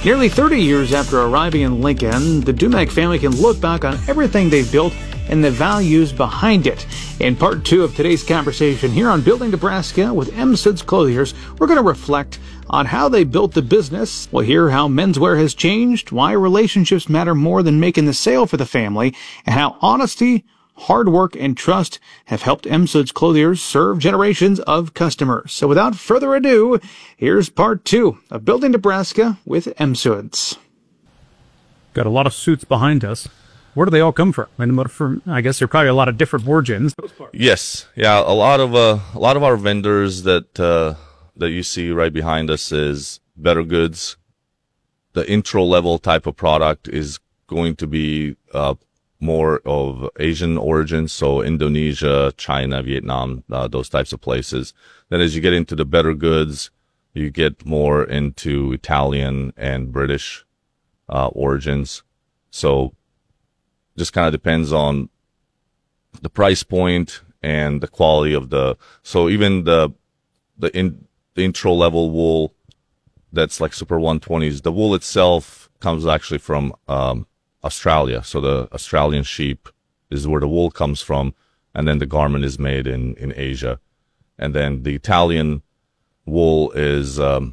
Nearly 30 years after arriving in Lincoln, the Dumack family can look back on everything they've built and the values behind it. In part 2 of today's conversation here on Building Nebraska with M-Suds Clothiers, we're going to reflect on how they built the business. We'll hear how menswear has changed, why relationships matter more than making the sale for the family, and how honesty, hard work, and trust have helped M-Suds Clothiers serve generations of customers. So without further ado, here's part 2 of Building Nebraska with M-Suds. Got a lot of suits behind us. Where do they all come from? And I guess there are probably a lot of different origins. Yes, yeah, a lot of our vendors that you see right behind us is Better Goods. The intro level type of product is going to be more of Asian origin, so Indonesia, China, Vietnam, those types of places. Then as you get into the Better Goods, you get more into Italian and British origins. So just kind of depends on the price point and the quality of so even the intro level wool that's like Super 120s, the wool itself comes actually from Australia. So the Australian sheep is where the wool comes from, and then the garment is made in Asia. And then the Italian wool is out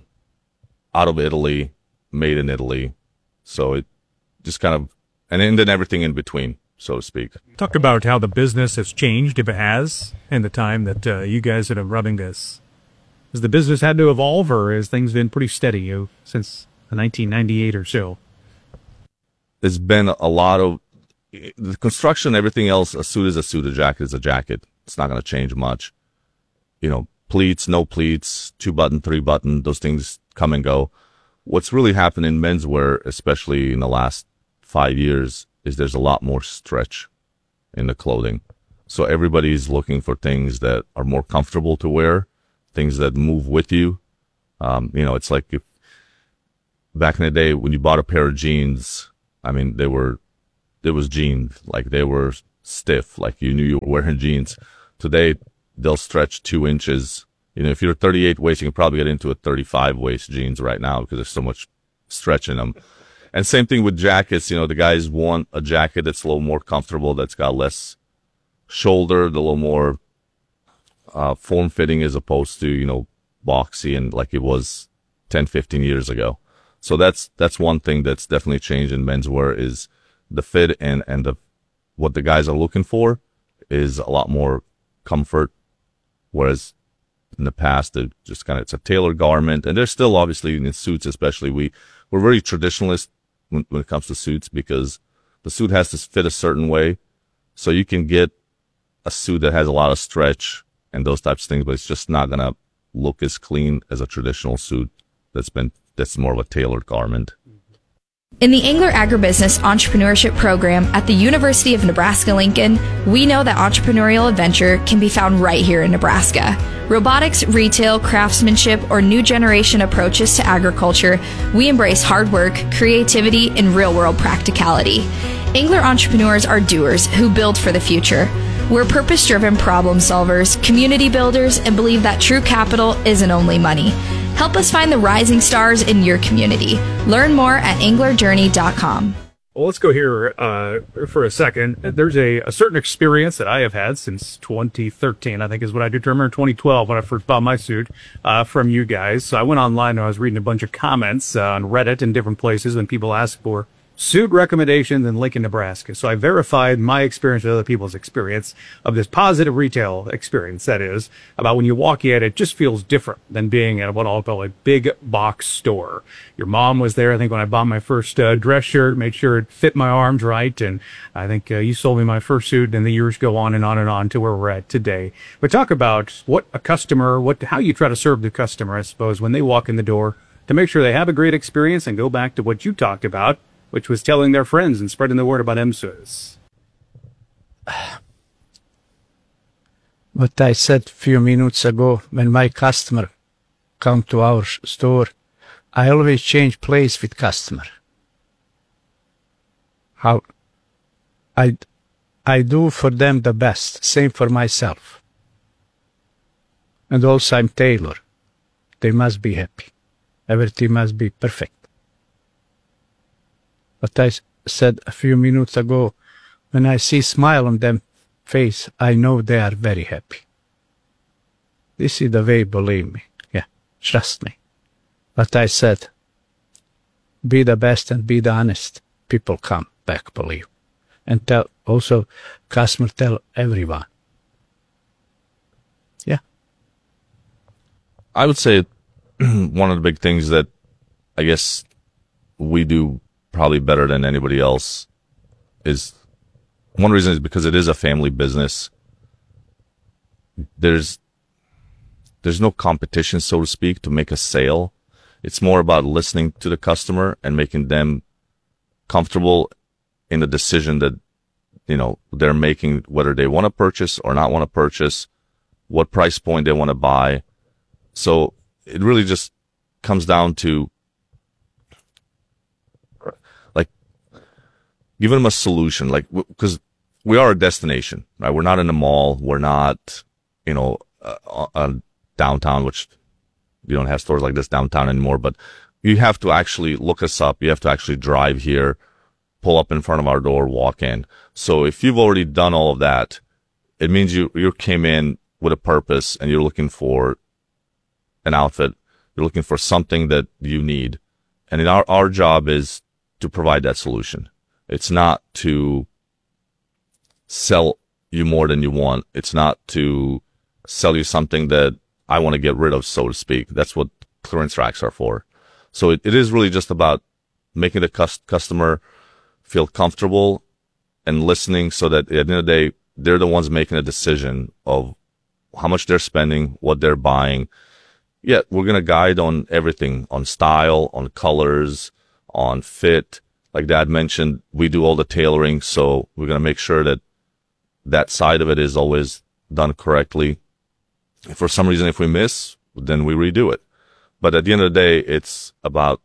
of Italy, made in Italy. So it just kind of, and then everything in between, so to speak. Talk about how the business has changed, if it has, in the time that you guys have been running this. Has the business had to evolve, or has things been pretty steady since 1998 or so? There's been a lot of the construction, everything else. A suit is a suit, a jacket is a jacket. It's not going to change much. You know, pleats, no pleats, 2-button, 3-button, those things come and go. What's really happened in menswear, especially in the last 5 years, is there's a lot more stretch in the clothing. So everybody's looking for things that are more comfortable to wear, things that move with you. It's like if back in the day when you bought a pair of jeans, I mean, there was jeans, like they were stiff, like you knew you were wearing jeans. Today, they'll stretch 2 inches. You know, if you're 38 waist, you can probably get into a 35 waist jeans right now because there's so much stretch in them. And same thing with jackets. You know, the guys want a jacket that's a little more comfortable, that's got less shoulder, a little more form-fitting as opposed to, boxy and like it was 10, 15 years ago. So that's one thing that's definitely changed in menswear is the fit and what the guys are looking for is a lot more comfort. Whereas in the past, it's a tailored garment, and there's still obviously in suits, especially we're very traditionalist when it comes to suits because the suit has to fit a certain way. So you can get a suit that has a lot of stretch and those types of things, but it's just not going to look as clean as a traditional suit that's more of a tailored garment. In the Engler Agribusiness Entrepreneurship Program at the University of Nebraska-Lincoln, we know that entrepreneurial adventure can be found right here in Nebraska. Robotics, retail, craftsmanship, or new generation approaches to agriculture, we embrace hard work, creativity, and real-world practicality. Engler entrepreneurs are doers who build for the future. We're purpose-driven problem solvers, community builders, and believe that true capital isn't only money. Help us find the rising stars in your community. Learn more at anglerjourney.com. Well, let's go here for a second. There's a certain experience that I have had since 2013, I think is what I determined, 2012 when I first bought my suit from you guys. So I went online and I was reading a bunch of comments on Reddit and different places when people asked for suit recommendations in Lincoln, Nebraska. So I verified my experience with other people's experience of this positive retail experience, that is, about when you walk in, it just feels different than being at what I'll call a big box store. Your mom was there, I think, when I bought my first dress shirt, made sure it fit my arms right, and I think you sold me my first suit, and the years go on and on and on to where we're at today. But talk about what a customer, how you try to serve the customer, I suppose, when they walk in the door to make sure they have a great experience and go back to what you talked about, which was telling their friends and spreading the word about M-Suds. What I said a few minutes ago, when my customer come to our store, I always change place with customer. How I do for them the best, same for myself. And also I'm tailor. They must be happy. Everything must be perfect. But I said a few minutes ago, when I see smile on them face, I know they are very happy. This is the way, believe me. Yeah, trust me. But I said, be the best and be the honest. People come back, believe. And tell also, customer tell everyone. Yeah. I would say one of the big things that I guess we do probably better than anybody else is, one reason is because it is a family business. There's no competition, so to speak, to make a sale. It's more about listening to the customer and making them comfortable in the decision that, they're making, whether they want to purchase or not want to purchase, what price point they want to buy. So it really just comes down to like giving them a solution, like, because we are a destination, right? We're not in a mall. We're not, downtown, which you don't have stores like this downtown anymore, but you have to actually look us up. You have to actually drive here, pull up in front of our door, walk in. So if you've already done all of that, it means you came in with a purpose and you're looking for an outfit. You're looking for something that you need. And our job is to provide that solution. It's not to sell you more than you want. It's not to sell you something that I want to get rid of, so to speak. That's what clearance racks are for. So it is really just about making the customer feel comfortable and listening, so that at the end of the day, they're the ones making a decision of how much they're spending, what they're buying. Yeah, we're going to guide on everything, on style, on colors, on fit. Like Dad mentioned, we do all the tailoring, so we're going to make sure that that side of it is always done correctly. If for some reason, if we miss, then we redo it. But at the end of the day, it's about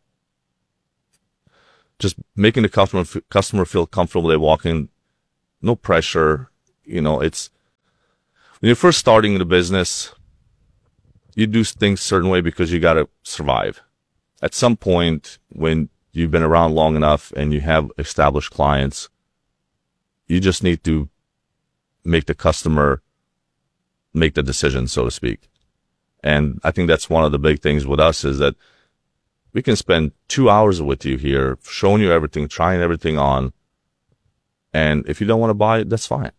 just making the customer feel comfortable. They walk in, no pressure. It's when you're first starting the business, you do things a certain way because you got to survive. At some point, when you've been around long enough and you have established clients, you just need to make the customer make the decision, so to speak. And I think that's one of the big things with us, is that we can spend 2 hours with you here, showing you everything, trying everything on. And if you don't want to buy it, that's fine.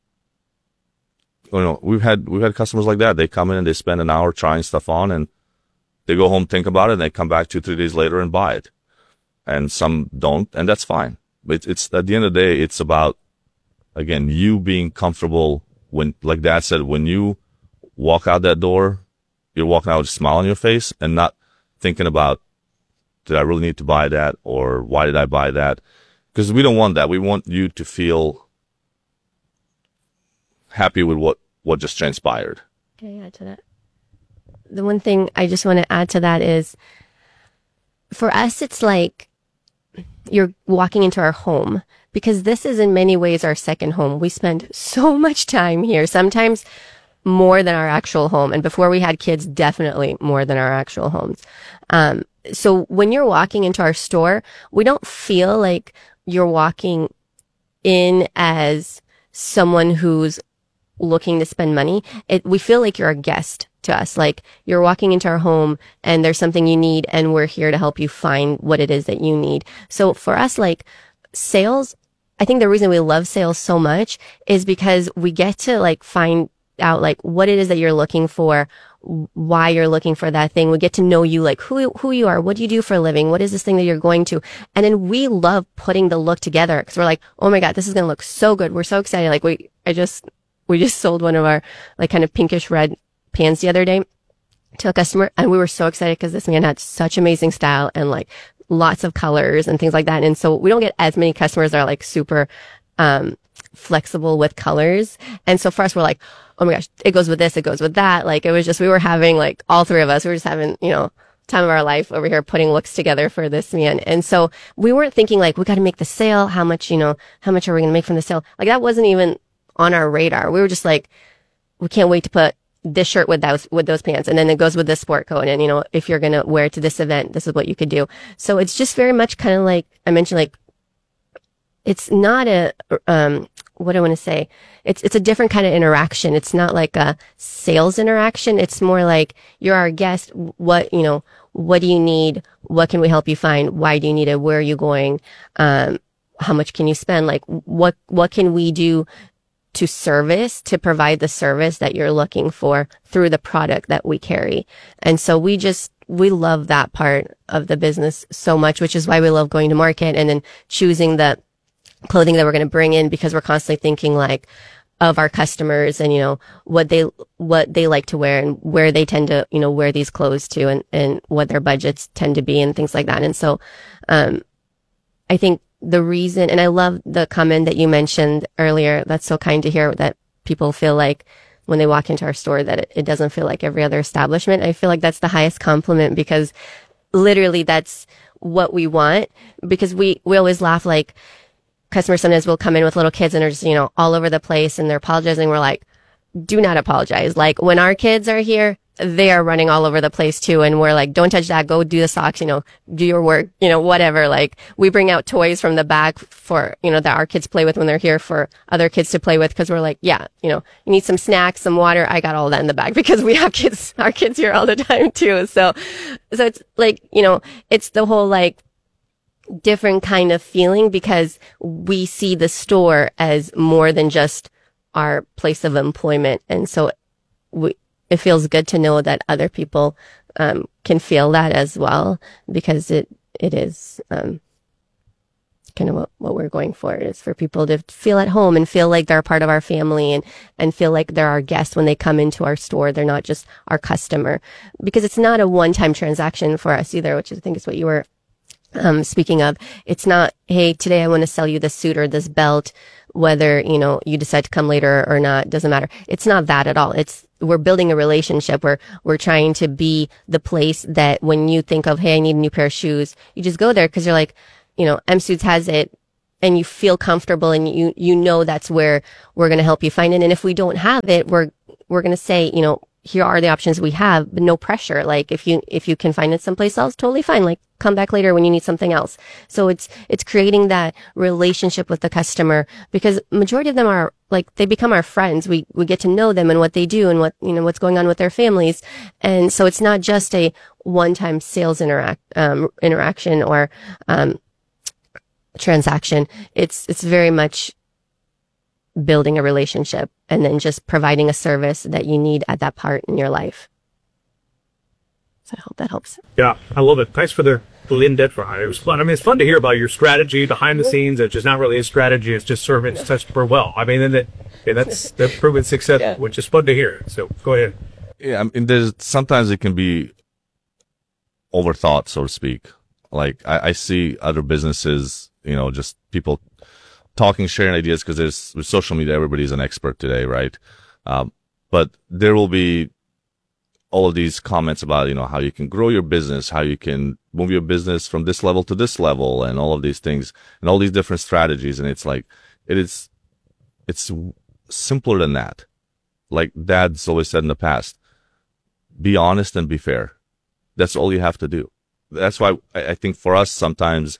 We've had customers like that. They come in and they spend an hour trying stuff on, and they go home, think about it, and they come back 2-3 days later and buy it. And some don't, and that's fine. But it's at the end of the day, it's about, again, you being comfortable. When, like Dad said, when you walk out that door, you're walking out with a smile on your face and not thinking about, did I really need to buy that, or why did I buy that? Because we don't want that. We want you to feel happy with what just transpired. Can I add to that? The one thing I just want to add to that is, for us, it's like you're walking into our home, because this is in many ways our second home. We spend so much time here, sometimes more than our actual home. And before we had kids, definitely more than our actual homes. So when you're walking into our store, we don't feel like you're walking in as someone who's looking to spend money. We feel like you're a guest to us. Like, you're walking into our home and there's something you need, and we're here to help you find what it is that you need. So for us, like, sales, I think the reason we love sales so much is because we get to like find out like what it is that you're looking for, why you're looking for that thing. We get to know you, like who you are, what do you do for a living, what is this thing that you're going to, and then we love putting the look together, because we're like, oh my God, this is gonna look so good. We're so excited. Like we just sold one of our like kind of pinkish red pants the other day to a customer, and we were so excited because this man had such amazing style and like lots of colors and things like that. And so we don't get as many customers that are like super flexible with colors. And so for us, we're like, oh my gosh, it goes with this, it goes with that. Like, it was just, we were having like, all three of us, we were just having, time of our life over here putting looks together for this man. And so we weren't thinking like, we got to make the sale. How much are we going to make from the sale? Like, that wasn't even on our radar. We were just like, we can't wait to put this shirt with those pants. And then it goes with this sport coat. And, if you're going to wear it to this event, this is what you could do. So it's just very much kind of like I mentioned, like it's not a, what do I want to say? It's a different kind of interaction. It's not like a sales interaction. It's more like, you're our guest. What do you need? What can we help you find? Why do you need it? Where are you going? How much can you spend? Like, what can we do to provide the service that you're looking for through the product that we carry? And so we love that part of the business so much, which is why we love going to market and then choosing the clothing that we're going to bring in, because we're constantly thinking like of our customers and, what they like to wear and where they tend to, wear these clothes to and what their budgets tend to be and things like that. And so, I think the reason, and I love the comment that you mentioned earlier, that's so kind to hear, that people feel like when they walk into our store that it doesn't feel like every other establishment. I feel like that's the highest compliment, because literally that's what we want. Because we always laugh, like, customers sometimes will come in with little kids and are just, all over the place and they're apologizing. We're like, do not apologize. Like, when our kids are here, they are running all over the place too. And we're like, don't touch that. Go do the socks, do your work, whatever. Like, we bring out toys from the back for, that our kids play with when they're here for other kids to play with. Cause we're like, yeah, you need some snacks, some water. I got all that in the back, because we have our kids here all the time too. So it's like, it's the whole like different kind of feeling, because we see the store as more than just our place of employment. And so it feels good to know that other people can feel that as well, because it is kind of what we're going for, is for people to feel at home and feel like they're a part of our family and feel like they're our guest when they come into our store. They're not just our customer, because it's not a one-time transaction for us either, which I think is what you were speaking of. It's not, hey, today I want to sell you this suit or this belt, whether, you decide to come later or not, doesn't matter. It's not that at all. We're building a relationship where we're trying to be the place that when you think of, hey, I need a new pair of shoes, you just go there because you're like, M Suits has it, and you feel comfortable, and you know that's where we're going to help you find it. And if we don't have it, we're going to say, here are the options we have, but no pressure. Like, if you can find it someplace else, totally fine. Like, come back later when you need something else. So it's creating that relationship with the customer, because majority of them are like, they become our friends. We get to know them and what they do and what's going on with their families. And so it's not just a one-time sales interaction or, transaction. It's very much building a relationship and then just providing a service that you need at that part in your life. So I hope that helps. Yeah, I love it. Thanks for the in-depth ride. It was fun. I mean, it's fun to hear about your strategy behind the scenes. It's just not really a strategy. It's just serving it super well. I mean, that's proven success, yeah, which is fun to hear. So go ahead. Yeah, I mean, sometimes it can be overthought, so to speak. Like, I see other businesses, just people talking, sharing ideas, because with social media, everybody's an expert today, right? But there will be all of these comments about, how you can grow your business, how you can move your business from this level to this level, and all of these things, and all these different strategies. And it's like, it's simpler than that. Like Dad's always said in the past, be honest and be fair. That's all you have to do. That's why I think for us, sometimes,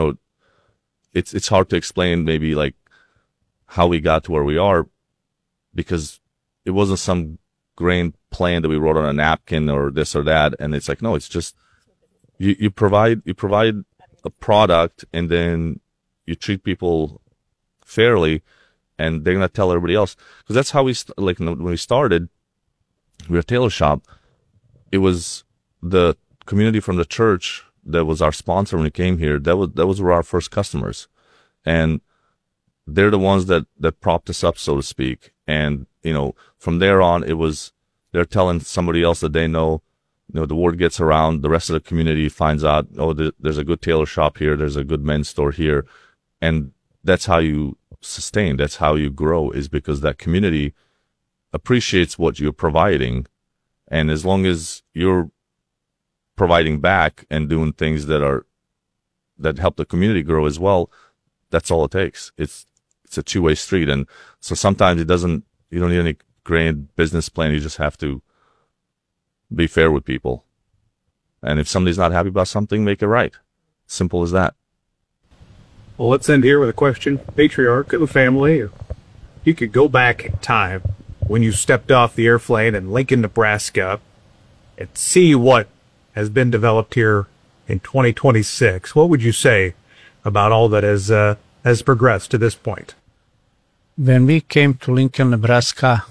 it's hard to explain maybe like how we got to where we are, because it wasn't some grand plan that we wrote on a napkin or this or that. And it's like, no, it's just, you provide a product, and then you treat people fairly, and they're going to tell everybody else. Because that's how when we started, we were a tailor shop. It was the community from the church that was our sponsor when we came here. That was our first customers, and they're the ones that propped us up, so to speak. And from there on, they're telling somebody else that they know. The word gets around. The rest of the community finds out, oh, there's a good tailor shop here. There's a good men's store here, and that's how you sustain. That's how you grow, is because that community appreciates what you're providing, and as long as you're providing back and doing things that help the community grow as well, that's all it takes. It's a two-way street. And so sometimes you don't need any grand business plan. You just have to be fair with people. And if somebody's not happy about something, make it right. Simple as that. Well, let's end here with a question. Patriarch of the family, if you could go back in time when you stepped off the airplane in Lincoln, Nebraska, and see what has been developed here in 2026, what would you say about all that has progressed to this point? When we came to Lincoln, Nebraska,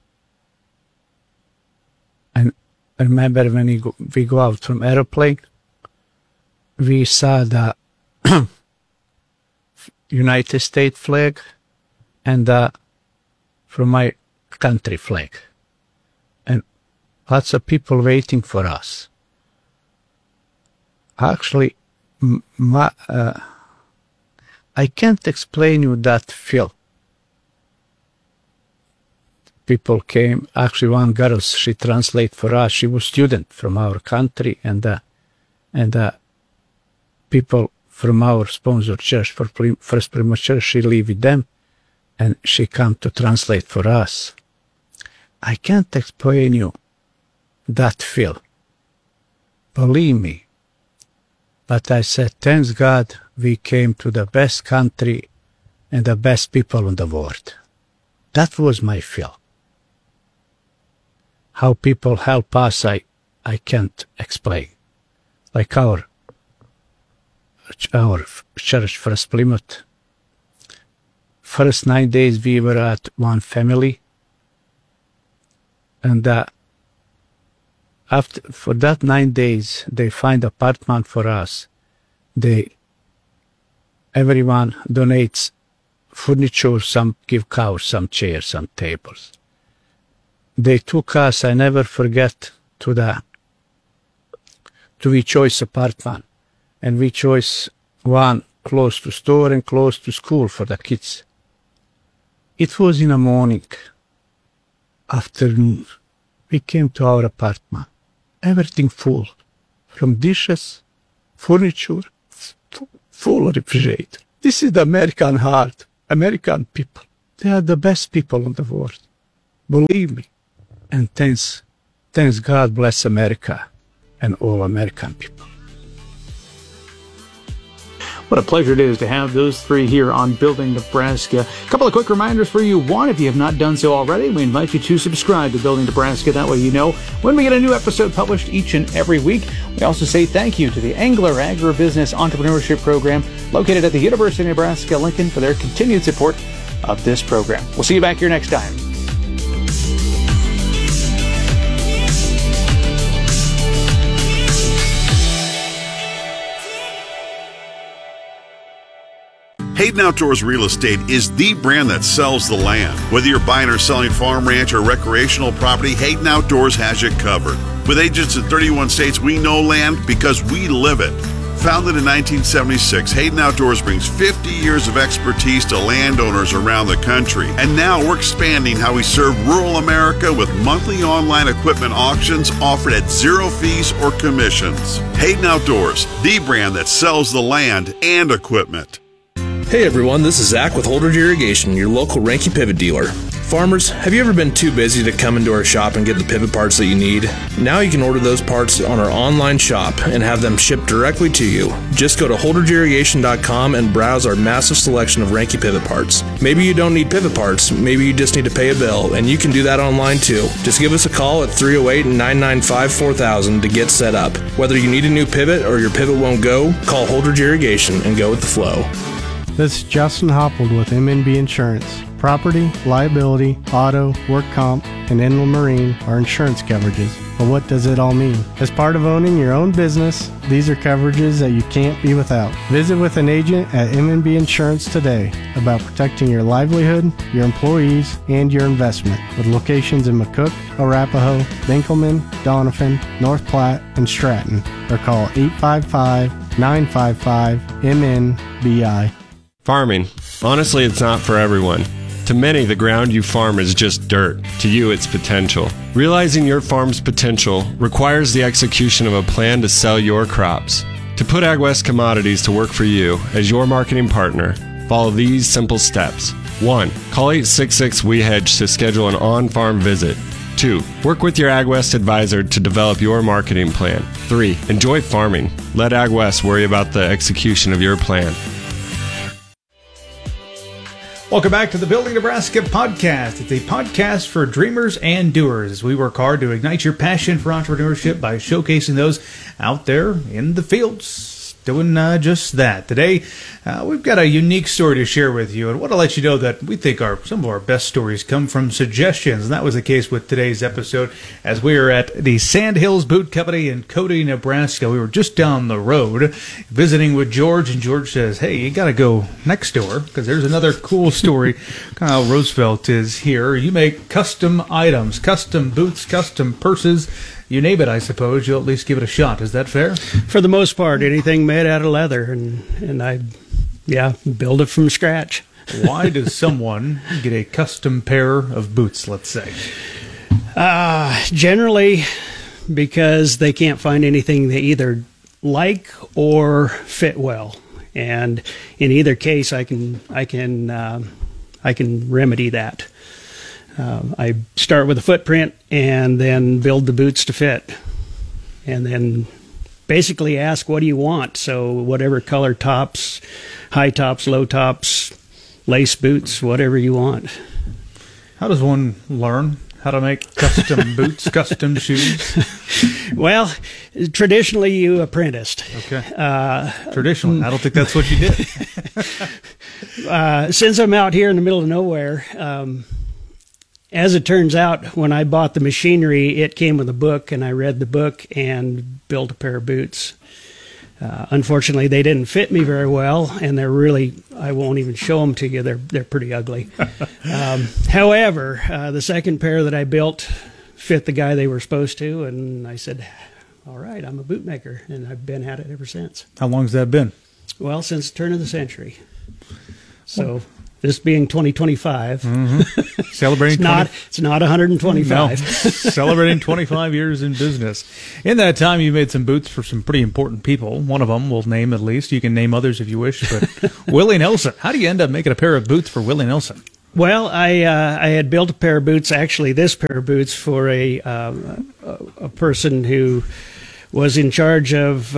and I remember when we go out from airplane, we saw the United States flag and from my country flag, and lots of people waiting for us. Actually, I can't explain you that feel. People came. Actually, one girl, she translate for us. She was student from our country, and people from our sponsor church for First Prima Church, she live with them, and she come to translate for us. I can't explain you that feel. Believe me. But I said, thanks God, we came to the best country and the best people in the world. That was my feel. How people help us, I can't explain. Like our church, First Plymouth. First 9 days we were at one family, and for that 9 days they find apartment for us. Everyone donates furniture, some give cows, some chairs, some tables. They took us, I never forget, to we choice apartment, and we choice one close to store and close to school for the kids. It was in the morning, afternoon, we came to our apartment, everything full, from dishes, furniture, full refrigerator. This is the American heart, American people. They are the best people in the world, believe me. And thanks God bless America and all American people. What a pleasure it is to have those three here on Building Nebraska. A couple of quick reminders for you. One, if you have not done so already, we invite you to subscribe to Building Nebraska. That way you know when we get a new episode published each and every week. We also say thank you to the Engler Agribusiness Entrepreneurship Program located at the University of Nebraska-Lincoln for their continued support of this program. We'll see you back here next time. Hayden Outdoors Real Estate is the brand that sells the land. Whether you're buying or selling farm, ranch, or recreational property, Hayden Outdoors has you covered. With agents in 31 states, we know land because we live it. Founded in 1976, Hayden Outdoors brings 50 years of expertise to landowners around the country. And now we're expanding how we serve rural America with monthly online equipment auctions offered at zero fees or commissions. Hayden Outdoors, the brand that sells the land and equipment. Hey everyone, this is Zach with Holdridge Irrigation, your local Ranky pivot dealer. Farmers, have you ever been too busy to come into our shop and get the pivot parts that you need? Now you can order those parts on our online shop and have them shipped directly to you. Just go to holdridgeirrigation.com and browse our massive selection of Ranky pivot parts. Maybe you don't need pivot parts, maybe you just need to pay a bill, and you can do that online too. Just give us a call at 308-995-4000 to get set up. Whether you need a new pivot or your pivot won't go, call Holdridge Irrigation and go with the flow. This is Justin Hoppold with MNB Insurance. Property, liability, auto, work comp, and inland marine are insurance coverages. But what does it all mean? As part of owning your own business, these are coverages that you can't be without. Visit with an agent at MNB Insurance today about protecting your livelihood, your employees, and your investment. With locations in McCook, Arapahoe, Dinkelman, Doniphan, North Platte, and Stratton. Or call 855-955-MNBI. Farming. Honestly, it's not for everyone. To many, the ground you farm is just dirt. To you, it's potential. Realizing your farm's potential requires the execution of a plan to sell your crops. To put AgWest Commodities to work for you as your marketing partner, follow these simple steps. 1. Call 866-WE-HEDGE to schedule an on-farm visit. 2. Work with your AgWest advisor to develop your marketing plan. 3. Enjoy farming. Let AgWest worry about the execution of your plan. Welcome back to the Building Nebraska podcast. It's a podcast for dreamers and doers as we work hard to ignite your passion for entrepreneurship by showcasing those out there in the fields doing just that. Today, we've got a unique story to share with you, and I want to let you know that we think some of our best stories come from suggestions, and that was the case with today's episode as we are at the Sandhills Boot Company in Cody, Nebraska. We were just down the road visiting with George, and George says, hey, you got to go next door because there's another cool story. Kyle Roosevelt is here. You make custom items, custom boots, custom purses. You name it, I suppose. You'll at least give it a shot. Is that fair? For the most part, anything made out of leather, and I, build it from scratch. Why does someone get a custom pair of boots, let's say? Generally, because they can't find anything they either like or fit well, and in either case, I can remedy that. I start with a footprint and then build the boots to fit, and then basically ask, what do you want? So whatever color tops, high tops, low tops, lace boots, whatever you want. How does one learn how to make custom boots, custom shoes? Well, traditionally you apprenticed. Okay. Traditionally. I don't think that's what you did. Since I'm out here in the middle of nowhere, as it turns out, when I bought the machinery, it came with a book, and I read the book and built a pair of boots. Unfortunately, they didn't fit me very well, and they're really, I won't even show them to you. They're pretty ugly. However, the second pair that I built fit the guy they were supposed to, and I said, all right, I'm a bootmaker, and I've been at it ever since. How long's that been? Well, since the turn of the century. So... This being 2025, celebrating it's not 125. No, celebrating 25 years in business. In that time, you made some boots for some pretty important people. One of them we'll name at least. You can name others if you wish. But Willie Nelson. How do you end up making a pair of boots for Willie Nelson? Well, I had built a pair of boots. Actually, this pair of boots for a person who was in charge of.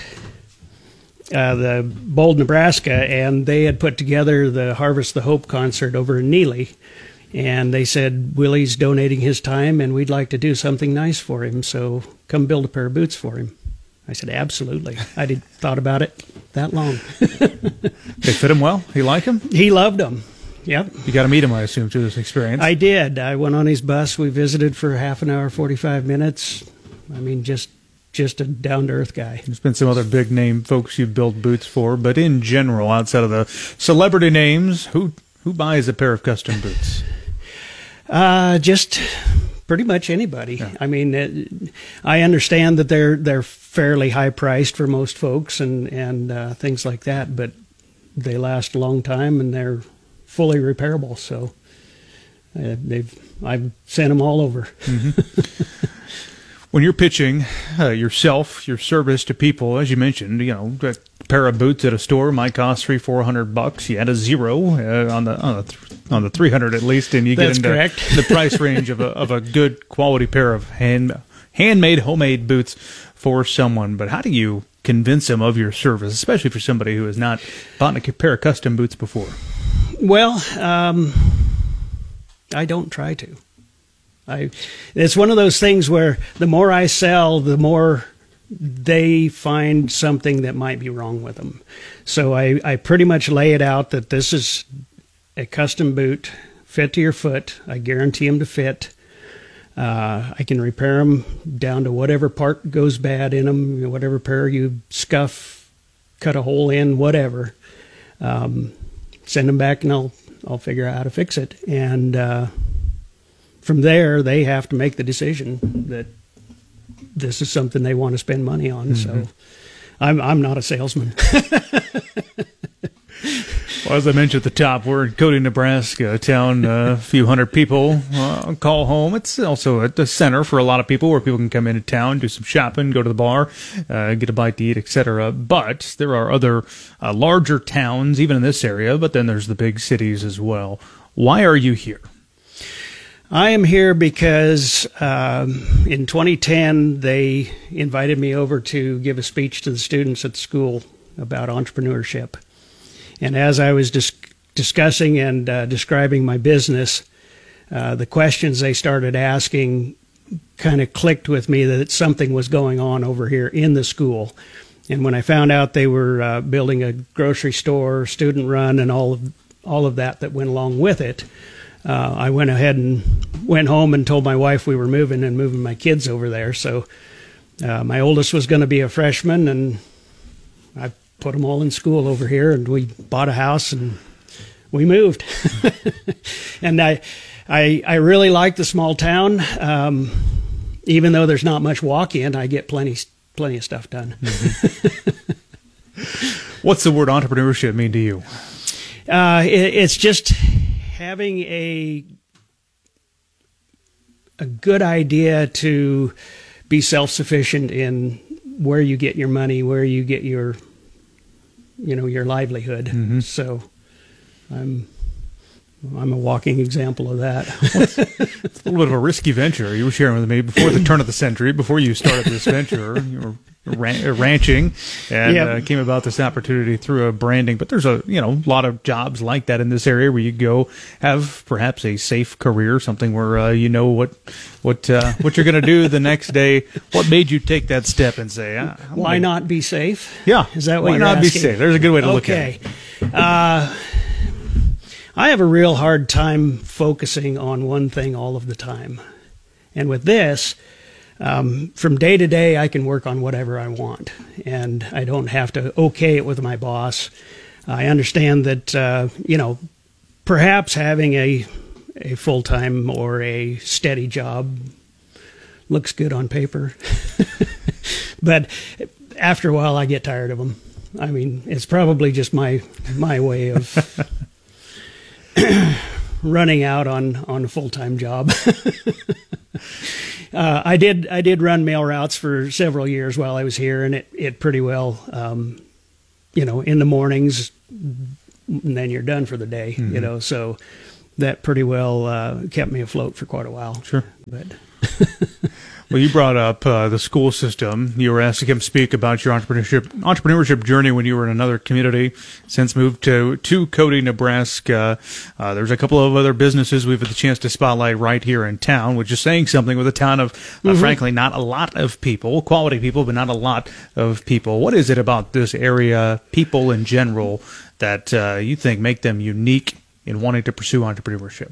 The Bold, Nebraska, and they had put together the Harvest the Hope concert over in Neely, and they said, Willie's donating his time, and we'd like to do something nice for him, so come build a pair of boots for him. I said, absolutely. I thought about it that long. They fit him well? He liked them? He loved them. Yep. You got to meet him, I assume, through this experience. I did. I went on his bus. We visited for half an hour, 45 minutes. I mean, just a down-to-earth guy. There's been some other big-name folks you've built boots for, but in general, outside of the celebrity names, who buys a pair of custom boots? Just pretty much anybody. Yeah. I mean, I understand that they're fairly high-priced for most folks and things like that, but they last a long time and they're fully repairable. So I've sent them all over. Mm-hmm. When you're pitching yourself, your service to people, as you mentioned, a pair of boots at a store might cost $300-400. You add a zero on the 300 at least, and you That's get into correct. the price range of a good quality pair of handmade, homemade boots for someone. But how do you convince them of your service, especially for somebody who has not bought a pair of custom boots before? Well, I don't try to. It's one of those things where the more I sell, the more they find something that might be wrong with them. So I pretty much lay it out that this is a custom boot, fit to your foot. I guarantee them to fit. I can repair them down to whatever part goes bad in them, whatever pair you scuff, cut a hole in, whatever. Send them back and I'll figure out how to fix it. And from there, they have to make the decision that this is something they want to spend money on. Mm-hmm. So I'm not a salesman. Well, as I mentioned at the top, we're in Cody, Nebraska, a town, a few hundred people call home. It's also a center for a lot of people where people can come into town, do some shopping, go to the bar, get a bite to eat, etc. But there are other larger towns, even in this area, but then there's the big cities as well. Why are you here? I am here because in 2010, they invited me over to give a speech to the students at the school about entrepreneurship. And as I was discussing and describing my business, the questions they started asking kind of clicked with me that something was going on over here in the school. And when I found out they were building a grocery store, student run, and all of that went along with it, I went ahead and went home and told my wife we were moving my kids over there. So my oldest was going to be a freshman, and I put them all in school over here, and we bought a house and we moved. And I really like the small town. Even though there's not much walk-in, I get plenty of stuff done. Mm-hmm. What's the word entrepreneurship mean to you? It's just having a good idea to be self-sufficient in where you get your money, where you get your livelihood. Mm-hmm. So I'm a walking example of that. It's a little bit of a risky venture. You were sharing with me before the turn of the century, before you started this venture, you were ranching and came about this opportunity through a branding. But there's a lot of jobs like that in this area where you go have perhaps a safe career, something where what you're going to do the next day. What made you take that step and say, why not be safe? Yeah, is that what why you're not asking? be safe? There's a good way to look at it. I have a real hard time focusing on one thing all of the time. And with this, from day to day, I can work on whatever I want. And I don't have to okay it with my boss. I understand that, perhaps having a full-time or a steady job looks good on paper. But after a while, I get tired of them. I mean, it's probably just my way of running out on a full-time job. I did run mail routes for several years while I was here, and it pretty well, in the mornings, and then you're done for the day, Mm-hmm. So that pretty well kept me afloat for quite a while. Sure. But Well, you brought up the school system. You were asked to come speak about your entrepreneurship journey when you were in another community. Since moved to Cody, Nebraska. There's a couple of other businesses we've had the chance to spotlight right here in town, which is saying something with a town of, frankly, not a lot of people, quality people, but not a lot of people. What is it about this area, people in general, that you think make them unique in wanting to pursue entrepreneurship?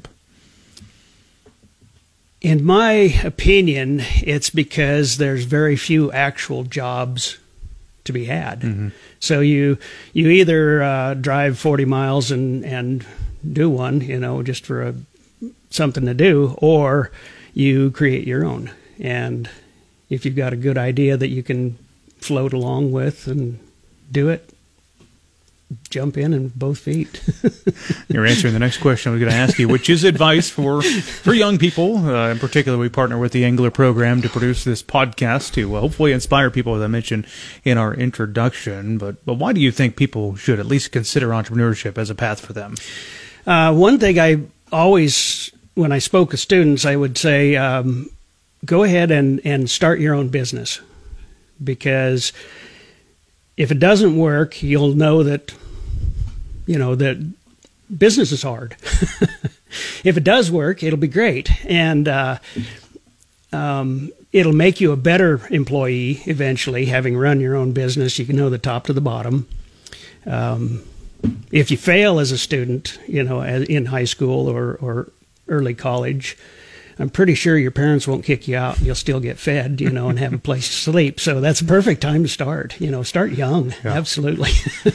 In my opinion, it's because there's very few actual jobs to be had. Mm-hmm. So you either drive 40 miles and do one, just for something to do, or you create your own. And if you've got a good idea that you can float along with and do it, jump in both feet. You're answering the next question I was going to ask you, which is advice for young people. In particular, we partner with the Angler program to produce this podcast to hopefully inspire people, as I mentioned in our introduction. But why do you think people should at least consider entrepreneurship as a path for them? One thing I always, when I spoke with students, I would say, go ahead and start your own business, because if it doesn't work, you'll know that, that business is hard. If it does work, it'll be great. And it'll make you a better employee eventually, having run your own business. You can know the top to the bottom. If you fail as a student, in high school or early college, I'm pretty sure your parents won't kick you out. You'll still get fed, and have a place to sleep. So that's a perfect time to start. Start young. Yeah. Absolutely.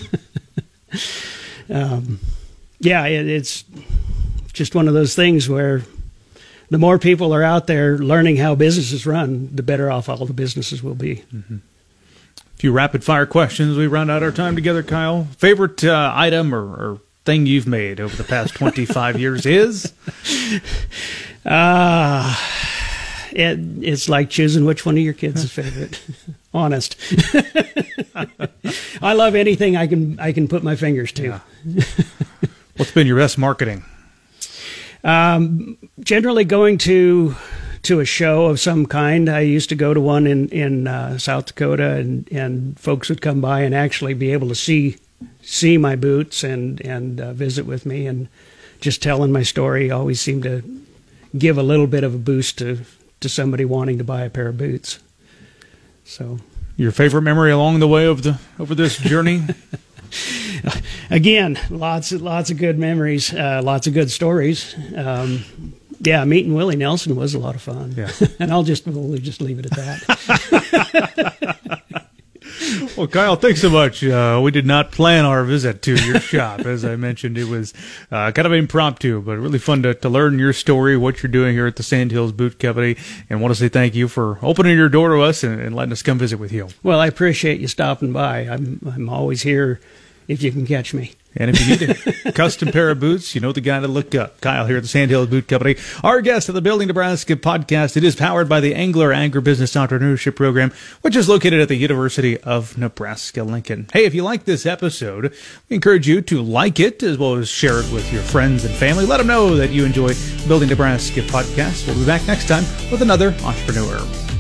It's just one of those things where the more people are out there learning how businesses run, the better off all the businesses will be. Mm-hmm. A few rapid fire questions. We round out our time together, Kyle. Favorite item or thing you've made over the past 25 years is? It's like choosing which one of your kids is favorite. Honest. I love anything I can put my fingers to. Yeah. What's been your best marketing? Generally going to a show of some kind. I used to go to one in South Dakota, and folks would come by and actually be able to see see my boots and visit with me, and just telling my story always seemed to give a little bit of a boost to somebody wanting to buy a pair of boots. So, your favorite memory along the way over this journey? Again, lots of good memories, lots of good stories. Meeting Willie Nelson was a lot of fun. Yeah. And we'll just leave it at that. Well, Kyle, thanks so much. We did not plan our visit to your shop. As I mentioned, it was kind of impromptu, but really fun to learn your story, what you're doing here at the Sandhills Boot Company, and want to say thank you for opening your door to us and letting us come visit with you. Well, I appreciate you stopping by. I'm always here if you can catch me. And if you need a custom pair of boots, you know the guy to look up. Kyle here at the Sandhills Boot Company. Our guest of the Building Nebraska podcast. It is powered by the Angler Agribusiness Entrepreneurship Program, which is located at the University of Nebraska-Lincoln. Hey, if you like this episode, we encourage you to like it as well as share it with your friends and family. Let them know that you enjoy Building Nebraska podcast. We'll be back next time with another entrepreneur.